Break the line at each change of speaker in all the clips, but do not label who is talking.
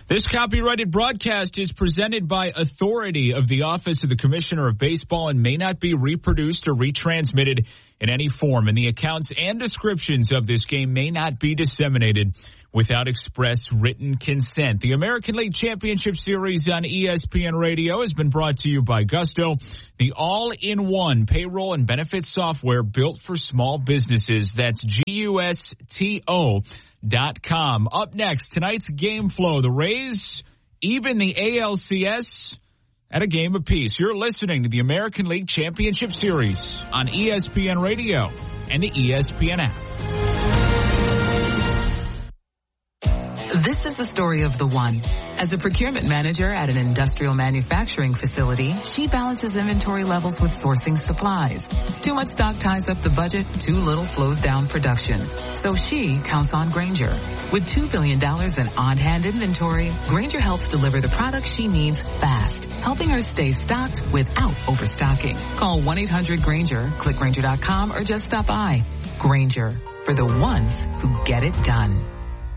This copyrighted broadcast is presented by authority of the Office of the Commissioner of Baseball and may not be reproduced or retransmitted in any form. And the accounts and descriptions of this game may not be disseminated without express written consent. The American League Championship Series on ESPN Radio has been brought to you by Gusto, the all-in-one payroll and benefits software built for small businesses. That's GUSTO.com. Up next, tonight's game flow. The Rays even the ALCS at a game apiece. You're listening to the American League Championship Series on ESPN Radio and the ESPN app.
This is the story of the one. As a procurement manager at an industrial manufacturing facility, she balances inventory levels with sourcing supplies. Too much stock ties up the budget, too little slows down production. So she counts on Grainger. With $2 billion in on-hand inventory, Grainger helps deliver the products she needs fast, helping her stay stocked without overstocking. Call 1-800-GRAINGER, click Grainger.com, or just stop by. Grainger, for the ones who get it done.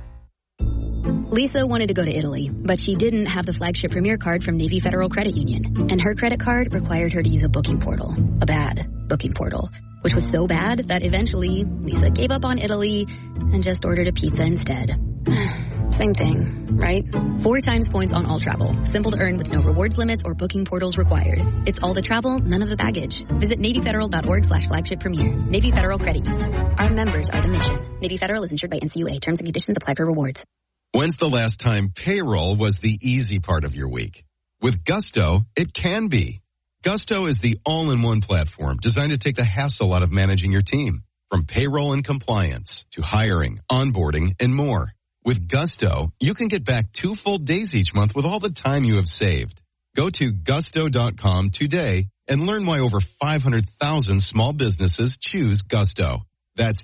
Lisa wanted to go to Italy, but she didn't have the flagship Premier card from Navy Federal Credit Union. And her credit card required her to use a booking portal. A bad booking portal. Which was so bad that eventually Lisa gave up on Italy and just ordered a pizza instead. Same thing, right? 4 times points on all travel. Simple to earn with no rewards limits or booking portals required. It's all the travel, none of the baggage. Visit NavyFederal.org/flagship premier. Navy Federal Credit Union. Our members are the mission. Navy Federal is insured by NCUA. Terms and conditions apply for rewards.
When's the last time payroll was the easy part of your week? With Gusto, it can be. Gusto is the all-in-one platform designed to take the hassle out of managing your team. From payroll and compliance to hiring, onboarding, and more. With Gusto, you can get back 2 full days each month with all the time you have saved. Go to Gusto.com today and learn why over 500,000 small businesses choose Gusto. That's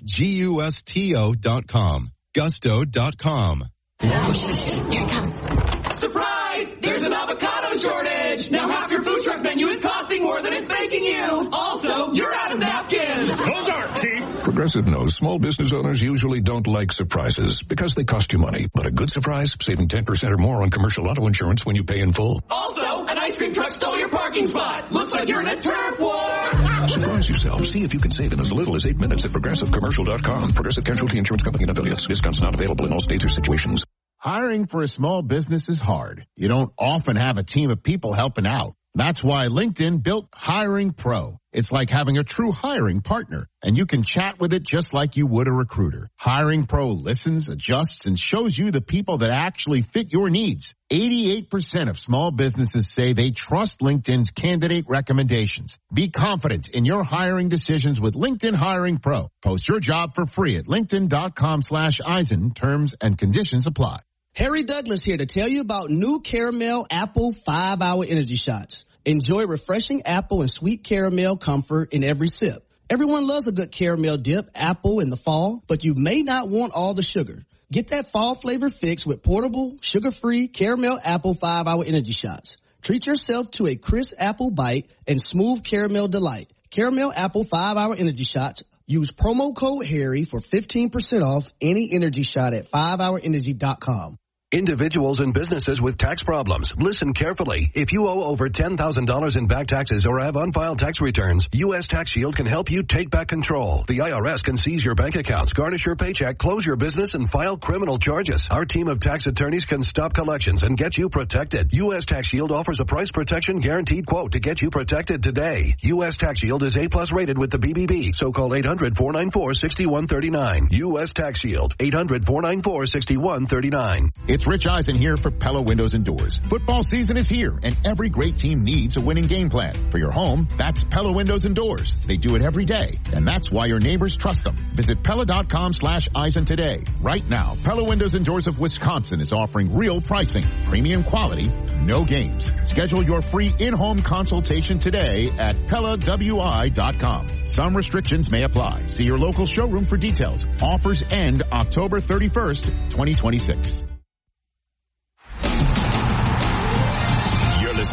GUSTO.com. Gusto.com.
Here it comes. Surprise! There's an avocado shortage! Now half your food truck menu is costing more than it's making you! Also, you're out of napkins!
Those aren't cheap! Progressive knows small business owners usually don't like surprises because they cost you money. But a good surprise, saving 10% or more on commercial auto insurance when you pay in full.
Also, an ice cream truck stole your parking spot! Looks like you're in a turf war!
Surprise yourself. See if you can save in as little as 8 minutes at ProgressiveCommercial.com. Progressive Casualty Insurance Company and affiliates. Discounts not available in all states or situations.
Hiring for a small business is hard. You don't often have a team of people helping out. That's why LinkedIn built Hiring Pro. It's like having a true hiring partner, and you can chat with it just like you would a recruiter. Hiring Pro listens, adjusts, and shows you the people that actually fit your needs. 88% of small businesses say they trust LinkedIn's candidate recommendations. Be confident in your hiring decisions with LinkedIn Hiring Pro. Post your job for free at linkedin.com/Eisen. Terms and conditions apply.
Harry Douglas here to tell you about new Caramel Apple 5-Hour Energy Shots. Enjoy refreshing apple and sweet caramel comfort in every sip. Everyone loves a good caramel dip, apple in the fall, but you may not want all the sugar. Get that fall flavor fix with portable, sugar-free Caramel Apple 5-Hour Energy Shots. Treat yourself to a crisp apple bite and smooth caramel delight. Caramel Apple 5-Hour Energy Shots. Use promo code Harry for 15% off any energy shot at 5hourenergy.com.
Individuals and businesses with tax problems, listen carefully. If you owe over $10,000 in back taxes or have unfiled tax returns, U.S. Tax Shield can help you take back control. The IRS can seize your bank accounts, garnish your paycheck, close your business, and file criminal charges. Our team of tax attorneys can stop collections and get you protected. U.S. Tax Shield offers a price protection guaranteed quote to get you protected today. U.S. Tax Shield is A+ rated with the BBB, so call 800-494-6139. U.S. Tax Shield, 800-494-6139.
It's Rich Eisen here for Pella Windows and Doors. Football season is here, and every great team needs a winning game plan. For your home, that's Pella Windows and Doors. They do it every day, and that's why your neighbors trust them. Visit Pella.com/Eisen today. Right now, Pella Windows and Doors of Wisconsin is offering real pricing, premium quality, no games. Schedule your free in-home consultation today at PellaWI.com. Some restrictions may apply. See your local showroom for details. Offers end October 31st, 2026.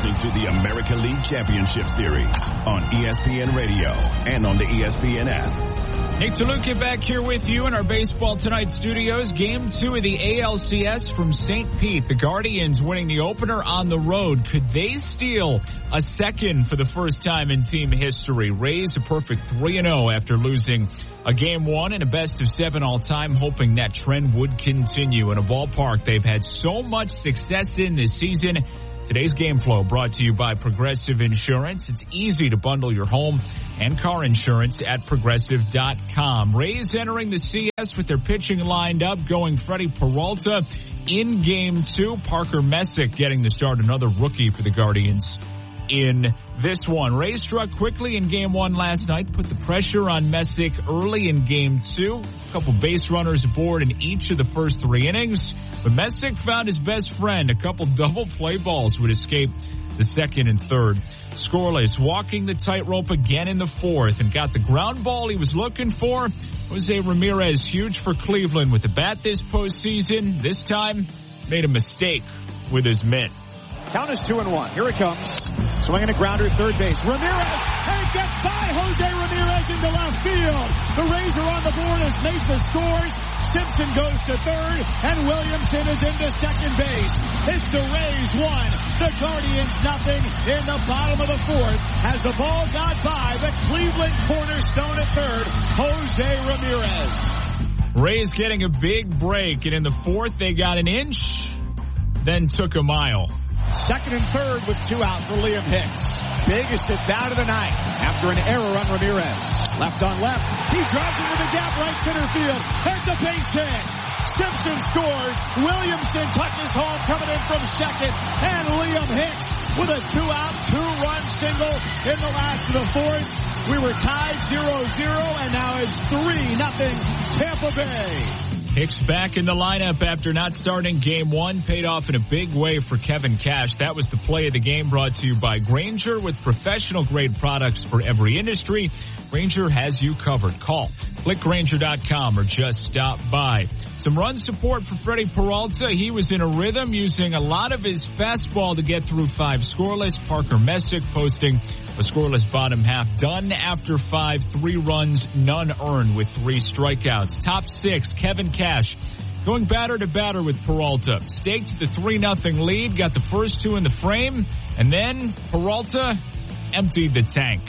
listening to the American League Championship Series on ESPN Radio and on the ESPN app.
Nick DeLuca back here with you in our Baseball Tonight studios. Game 2 of the ALCS from St. Pete. The Guardians winning the opener on the road. Could they steal a second for the first time in team history? Rays a perfect 3-0 after losing a Game 1 and a best-of-7 all-time, hoping that trend would continue in a ballpark they've had so much success in this season. Today's Game Flow brought to you by Progressive Insurance. It's easy to bundle your home and car insurance at Progressive.com. Rays entering the CS with their pitching lined up, going Freddie Peralta in Game 2. Parker Messick getting the start, another rookie for the Guardians in this one. Rays struck quickly in Game 1 last night, put the pressure on Messick early in Game 2. A couple base runners aboard in each of the first 3 innings. But Messick found his best friend. A couple double play balls would escape the second and third. Scoreless, walking the tightrope again in the fourth and got the ground ball he was looking for. Jose Ramirez, huge for Cleveland with the bat this postseason. This time, made a mistake with his mitt.
Count is 2-1. Here it comes. Swinging a grounder at third base. Ramirez, and it gets by Jose Ramirez into left field. The Rays are on the board as Mesa scores. Simpson goes to third, and Williamson is into second base. It's the Rays 1, the Guardians nothing in the bottom of the fourth as the ball got by the Cleveland cornerstone at third, Jose Ramirez.
Rays getting a big break, and in the fourth they got an inch, then took a mile.
Second and third with 2 out for Liam Hicks. Biggest at bat of the night after an error on Ramirez. Left on left. He drives into the gap right center field. There's a base hit. Simpson scores. Williamson touches home coming in from second. And Liam Hicks with a 2-out, 2-run single in the last of the fourth. We were tied 0-0 and now it's 3-0 Tampa Bay.
Hicks back in the lineup after not starting Game 1, paid off in a big way for Kevin Cash. That was the play of the game, brought to you by Grainger, with professional-grade products for every industry. Grainger has you covered. Call, click Grainger.com, or just stop by. Some run support for Freddie Peralta. He was in a rhythm, using a lot of his fastball to get through 5 scoreless. Parker Messick posting a scoreless bottom half, done after 5, 3 runs, none earned with 3 strikeouts. Top 6, Kevin Cash going batter to batter with Peralta. Staked the 3-0 lead, got the first 2 in the frame, and then Peralta emptied the tank.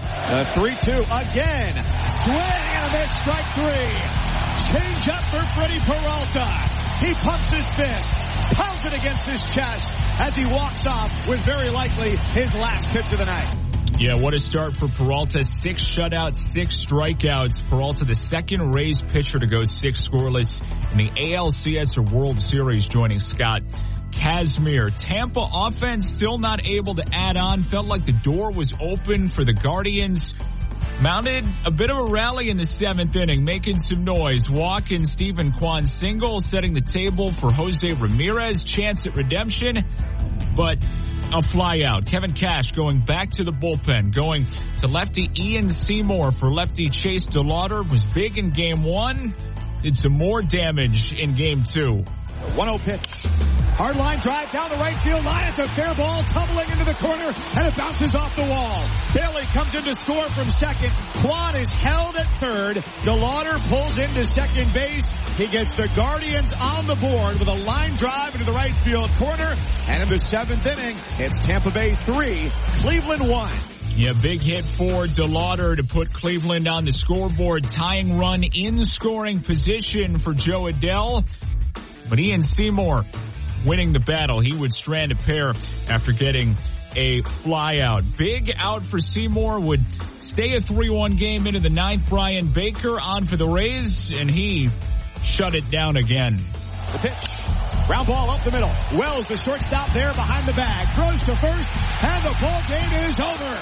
3-2 again. Swing and a miss, strike 3. Change up for Freddie Peralta. He pumps his fist, pounds it against his chest as he walks off with very likely his last pitch of the night.
Yeah, what a start for Peralta. 6 shutouts, 6 strikeouts. Peralta, the second Rays pitcher to go 6 scoreless in the ALCS or World Series, joining Scott Kazmir. Tampa offense still not able to add on. Felt like the door was open for the Guardians. Mounted a bit of a rally in the 7th inning, making some noise. Walk and Stephen Kwan single, setting the table for Jose Ramirez. Chance at redemption, but a fly out. Kevin Cash going back to the bullpen, going to lefty Ian Seymour for lefty Chase DeLauder. Was big in Game 1, did some more damage in Game 2.
1-0 pitch. Hard line drive down the right field line. It's a fair ball tumbling into the corner, and it bounces off the wall. Bailey comes in to score from second. Kwan is held at third. DeLauder pulls into second base. He gets the Guardians on the board with a line drive into the right field corner. And in the 7th inning, it's Tampa Bay 3, Cleveland 1.
Yeah, big hit for DeLauder to put Cleveland on the scoreboard. Tying run in scoring position for Joe Adell. But Ian Seymour winning the battle. He would strand a pair after getting a fly out. Big out for Seymour, would stay a 3-1 game into the 9th. Brian Baker on for the Rays, and he shut it down again.
The pitch. Ground ball up the middle. Wells, the shortstop there behind the bag. Throws to first, and the ball game is over.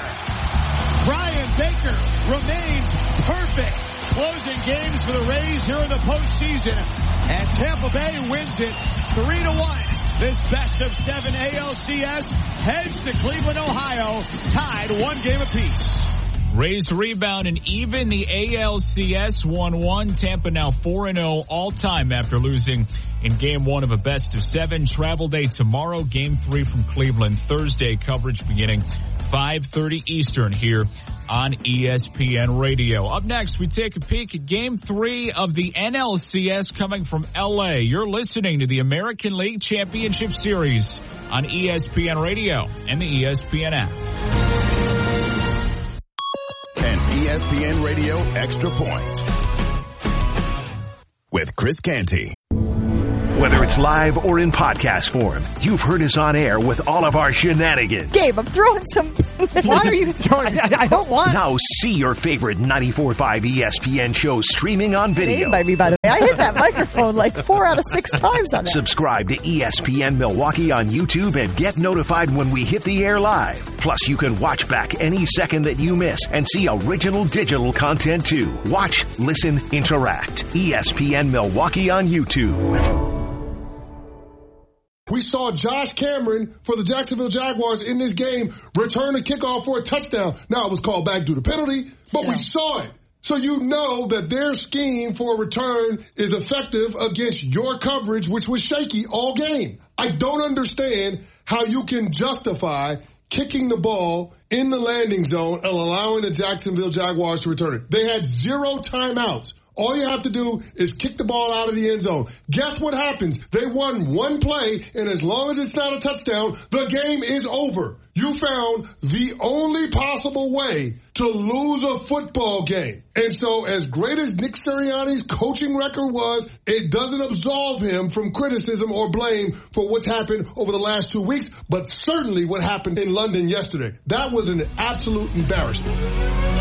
Brian Baker remains perfect, closing games for the Rays here in the postseason. And Tampa Bay wins it 3-1. This best of 7 ALCS heads to Cleveland, Ohio, tied 1 game apiece.
Rays rebound and even the ALCS 1-1. Tampa now 4-0 all-time after losing in Game 1 of a best-of-7. Travel day tomorrow. Game 3 from Cleveland. Thursday coverage beginning 5:30 Eastern here on ESPN Radio. Up next, we take a peek at Game 3 of the NLCS coming from L.A. You're listening to the American League Championship Series on ESPN Radio and the ESPN app.
An ESPN Radio Extra Point with Chris Canty.
Whether it's live or in podcast form, you've heard us on air with all of our shenanigans.
Gabe, I'm throwing some... Why are you throwing... I don't want...
Now see your favorite 94.5 ESPN shows streaming on video.
By me, by the way. I hit that microphone like 4 out of 6 times on that.
Subscribe to ESPN Milwaukee on YouTube and get notified when we hit the air live. Plus, you can watch back any second that you miss and see original digital content too. Watch, listen, interact. ESPN Milwaukee on YouTube.
We saw Josh Cameron for the Jacksonville Jaguars in this game return a kickoff for a touchdown. Now, it was called back due to penalty, but we saw it. So you know that their scheme for a return is effective against your coverage, which was shaky all game. I don't understand how you can justify kicking the ball in the landing zone and allowing the Jacksonville Jaguars to return it. They had 0 timeouts. All you have to do is kick the ball out of the end zone. Guess what happens? They won one play, and as long as it's not a touchdown, the game is over. You found the only possible way to lose a football game. And so as great as Nick Sirianni's coaching record was, it doesn't absolve him from criticism or blame for what's happened over the last 2 weeks, but certainly what happened in London yesterday. That was an absolute embarrassment.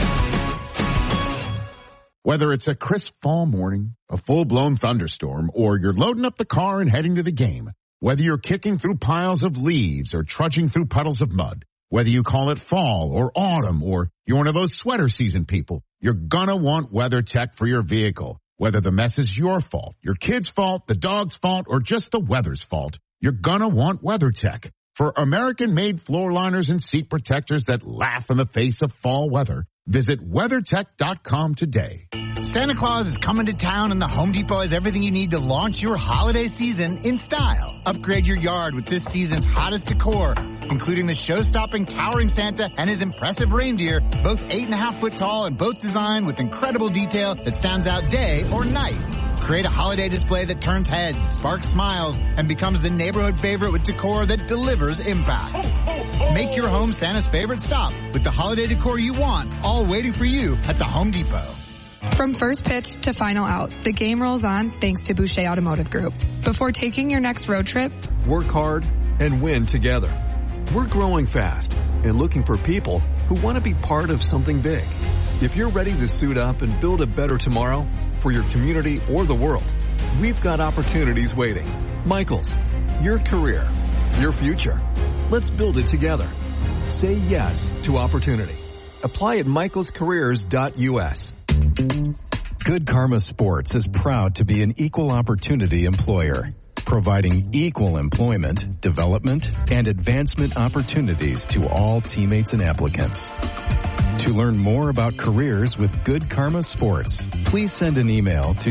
Whether it's a crisp fall morning, a full-blown thunderstorm, or you're loading up the car and heading to the game, whether you're kicking through piles of leaves or trudging through puddles of mud, whether you call it fall or autumn or you're one of those sweater season people, you're gonna want WeatherTech for your vehicle. Whether the mess is your fault, your kid's fault, the dog's fault, or just the weather's fault, you're gonna want WeatherTech. For American-made floor liners and seat protectors that laugh in the face of fall weather, visit WeatherTech.com today.
Santa Claus is coming to town and the Home Depot has everything you need to launch your holiday season in style. Upgrade your yard with this season's hottest decor, including the show-stopping towering Santa and his impressive reindeer, both 8.5 foot tall and both designed with incredible detail that stands out day or night. Create a holiday display that turns heads, sparks smiles, and becomes the neighborhood favorite with decor that delivers impact. Make your home Santa's favorite stop with the holiday decor you want, all waiting for you at the Home Depot.
From first pitch to final out, the game rolls on thanks to Boucher Automotive Group. Before taking your next road trip,
work hard and win together. We're growing fast and looking for people who want to be part of something big. If you're ready to suit up and build a better tomorrow for your community or the world, we've got opportunities waiting. Michaels, your career, your future. Let's build it together. Say yes to opportunity. Apply at michaelscareers.us.
Good Karma Sports is proud to be an equal opportunity employer, providing equal employment, development, and advancement opportunities to all teammates and applicants. To learn more about careers with Good Karma Sports, please send an email to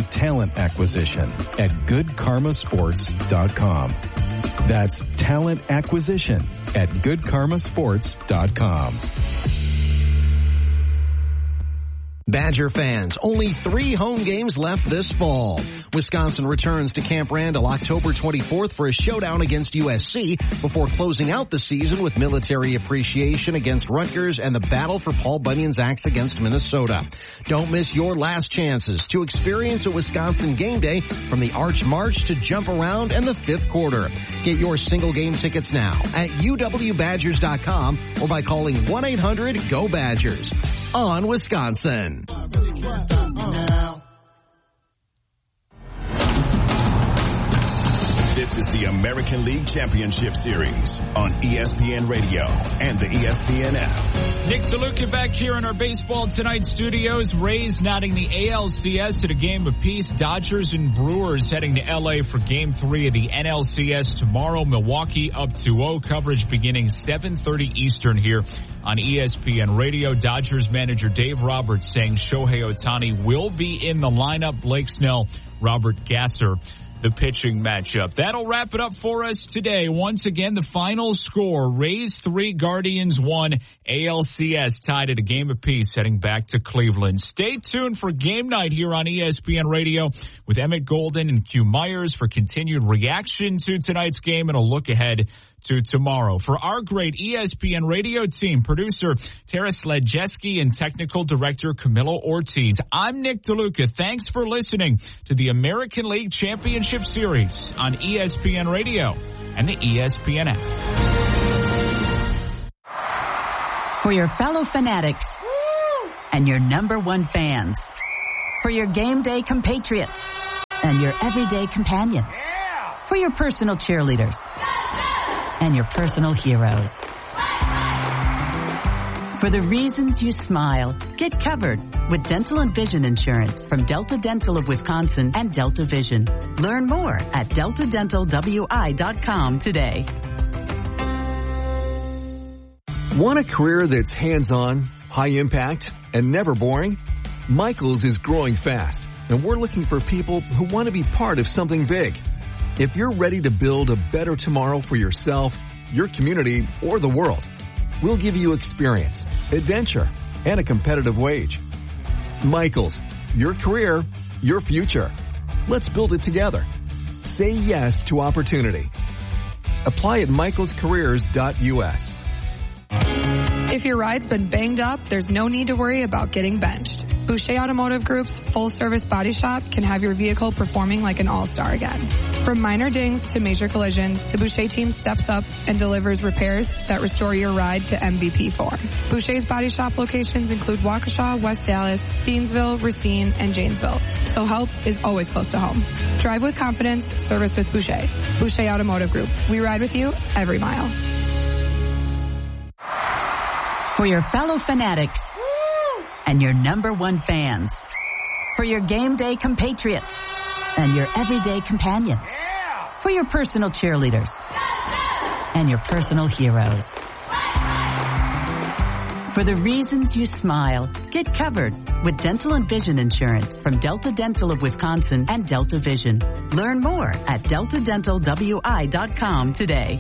talentacquisition@goodkarmasports.com. That's talentacquisition@goodkarmasports.com.
Badger fans, only 3 home games left this fall. Wisconsin returns to Camp Randall October 24th for a showdown against USC before closing out the season with military appreciation against Rutgers and the battle for Paul Bunyan's axe against Minnesota. Don't miss your last chances to experience a Wisconsin game day from the Arch March to Jump Around and the 5th quarter. Get your single game tickets now at uwbadgers.com or by calling 1-800-GO-BADGERS. On Wisconsin.
This is the American League Championship Series on ESPN Radio and the ESPN app.
Nick DeLuca back here in our Baseball Tonight studios. Rays knotting the ALCS at a game apiece. Dodgers and Brewers heading to LA for Game 3 of the NLCS tomorrow. Milwaukee up 2-0. Coverage beginning 7:30 Eastern here on ESPN Radio. Dodgers manager Dave Roberts saying Shohei Ohtani will be in the lineup. Blake Snell, Robert Gasser, the pitching matchup. That'll wrap it up for us today. Once again, the final score, Rays 3, Guardians 1, ALCS tied at a game apiece heading back to Cleveland. Stay tuned for game night here on ESPN Radio with Emmett Golden and Q Myers for continued reaction to tonight's game and a look ahead to tomorrow. For our great ESPN Radio team, producer Tara Sledjeski and technical director Camilo Ortiz, I'm Nick DeLuca. Thanks for listening to the American League Championship Series on ESPN Radio and the ESPN app.
For your fellow fanatics and your number one fans. For your game day compatriots and your everyday companions. For your personal cheerleaders and your personal heroes. For the reasons you smile, get covered with dental and vision insurance from Delta Dental of Wisconsin and Delta Vision. Learn more at deltadentalwi.com today.
Want a career that's hands-on, high impact, and never boring? Michaels is growing fast, and we're looking for people who want to be part of something big. If you're ready to build a better tomorrow for yourself, your community, or the world, we'll give you experience, adventure, and a competitive wage. Michaels, your career, your future. Let's build it together. Say yes to opportunity. Apply at michaelscareers.us.
If your ride's been banged up, there's no need to worry about getting benched. Boucher Automotive Group's full-service body shop can have your vehicle performing like an all-star again. From minor dings to major collisions, the Boucher team steps up and delivers repairs that restore your ride to MVP form. Boucher's body shop locations include Waukesha, West Dallas, Thiensville, Racine, and Janesville, so help is always close to home. Drive with confidence, service with Boucher. Boucher Automotive Group. We ride with you every mile.
For your fellow fanatics and your number one fans. For your game day compatriots and your everyday companions. For your personal cheerleaders and your personal heroes. For the reasons you smile, get covered with dental and vision insurance from Delta Dental of Wisconsin and Delta Vision. Learn more at deltadentalwi.com today.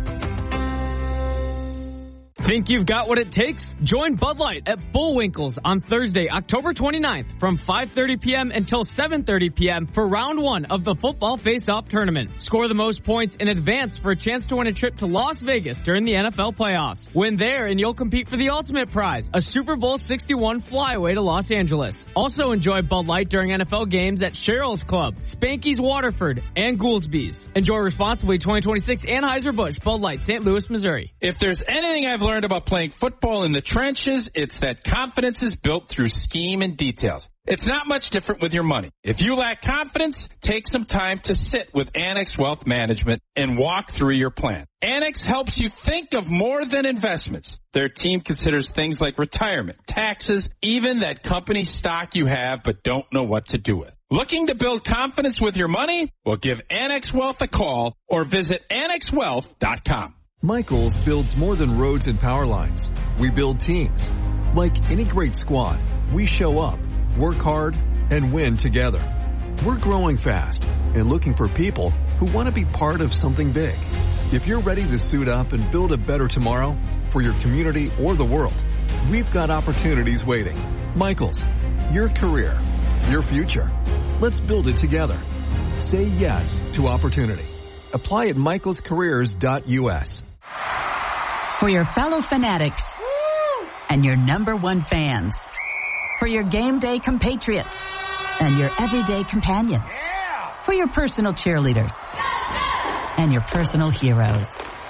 Think you've got what it takes? Join Bud Light at Bullwinkle's on Thursday, October 29th from 5:30 p.m. until 7:30 p.m. for round one of the Football Face-Off Tournament. Score the most points in advance for a chance to win a trip to Las Vegas during the NFL playoffs. Win there and you'll compete for the ultimate prize, a Super Bowl 61 flyaway to Los Angeles. Also enjoy Bud Light during NFL games at Cheryl's Club, Spanky's Waterford, and Goolsby's. Enjoy responsibly. 2026 Anheuser-Busch Bud Light, St. Louis, Missouri.
If there's anything I've learned about playing football in the trenches, it's that confidence is built through scheme and details. It's not much different with your money. If you lack confidence, take some time to sit with Annex Wealth Management and walk through your plan. Annex helps you think of more than investments. Their team considers things like retirement, taxes, even that company stock you have but don't know what to do with. Looking to build confidence with your money? Well, give Annex Wealth a call or visit annexwealth.com.
Michaels builds more than roads and power lines. We build teams. Like any great squad, we show up, work hard, and win together. We're growing fast and looking for people who want to be part of something big. If you're ready to suit up and build a better tomorrow for your community or the world, we've got opportunities waiting. Michaels, your career, your future. Let's build it together. Say yes to opportunity. Apply at michaelscareers.us.
For your fellow fanatics and your number one fans. For your game day compatriots and your everyday companions. For your personal cheerleaders and your personal heroes.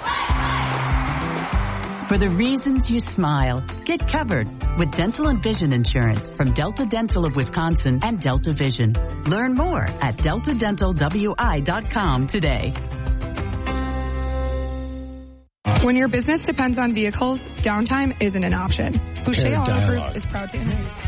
For the reasons you smile, get covered with dental and vision insurance from Delta Dental of Wisconsin and Delta Vision. Learn more at deltadentalwi.com today.
When your business depends on vehicles, downtime isn't an option. Boucher Auto Group is proud to introduce